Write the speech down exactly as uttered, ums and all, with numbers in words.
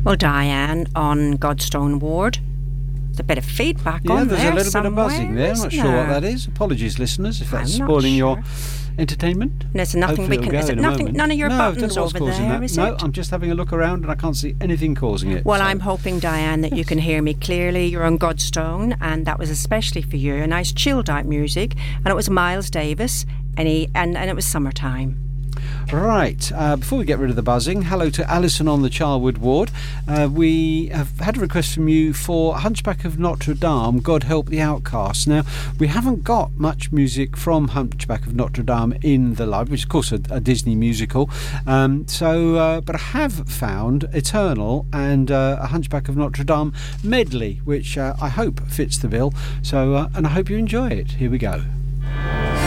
Well, Diane, on Godstone Ward, there's a bit of feedback yeah, on there's there a little bit of buzzing there. I'm not sure what there? that is. Apologies, listeners, if that's I'm not spoiling sure. your entertainment. There's nothing Hopefully we it'll can. go Is it in a nothing? moment. None of your no, I don't buttons know what's over causing there, that. is no, it? I'm just having a look around and I can't see anything causing it. Well, so. I'm hoping, Diane, that you can hear me clearly. You're on Godstone, and that was especially for you. A nice chilled out music, and it was Miles Davis, and he and, and it was summertime. Right, uh, before we get rid of the buzzing, hello to Alison on the Charwood Ward. Uh, we have had a request from you for Hunchback of Notre Dame, God Help the Outcasts. Now, we haven't got much music from Hunchback of Notre Dame in the library, which is of course a, a Disney musical. Um, so, uh, but I have found Eternal and uh, a Hunchback of Notre Dame medley, which uh, I hope fits the bill. So, uh, and I hope you enjoy it. Here we go.